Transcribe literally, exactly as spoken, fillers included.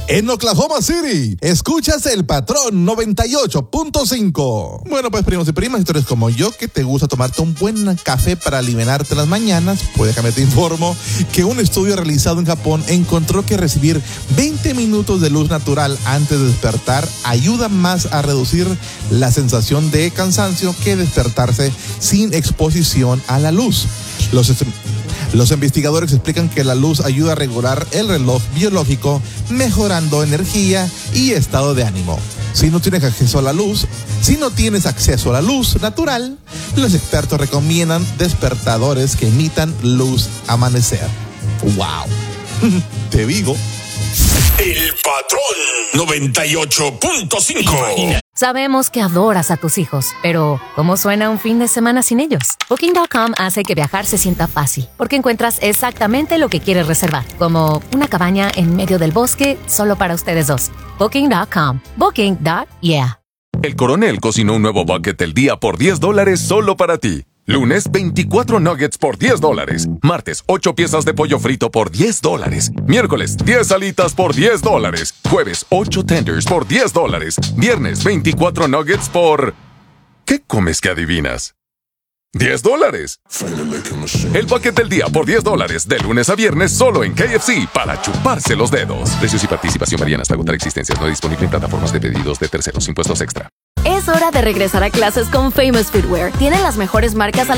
En Oklahoma City, escuchas El Patrón noventa y ocho punto cinco. Bueno, pues primos y primas, si tú eres como yo, que te gusta tomarte un buen café para alivianarte las mañanas, pues déjame te informo que un estudio realizado en Japón encontró que recibir veinte minutos de luz natural antes de despertar ayuda más a reducir la sensación de cansancio que despertarse sin exposición a la luz. Los Los investigadores explican que la luz ayuda a regular el reloj biológico, mejorando energía y estado de ánimo. Si no tienes acceso a la luz, si no tienes acceso a la luz natural, los expertos recomiendan despertadores que imitan luz amanecer. ¡Wow! Te digo. El Patrón noventa y ocho punto cinco. Sabemos que adoras a tus hijos, pero ¿cómo suena un fin de semana sin ellos? Booking punto com hace que viajar se sienta fácil, porque encuentras exactamente lo que quieres reservar, como una cabaña en medio del bosque solo para ustedes dos. Booking punto com. Booking. Yeah. El Coronel cocinó un nuevo bucket del día por diez dólares solo para ti. Lunes, veinticuatro nuggets por diez dólares. Martes, ocho piezas de pollo frito por diez dólares. Miércoles, diez alitas por diez dólares. Jueves, ocho tenders por diez dólares. Viernes, veinticuatro nuggets por... ¿Qué comes que adivinas? diez dólares. El paquete del día por diez dólares. De lunes a viernes solo en K F C para chuparse los dedos. Precios y participación varían hasta agotar existencias. No disponible en plataformas de pedidos de terceros. Impuestos extra. Es hora de regresar a clases con Famous Footwear. Tienen las mejores marcas al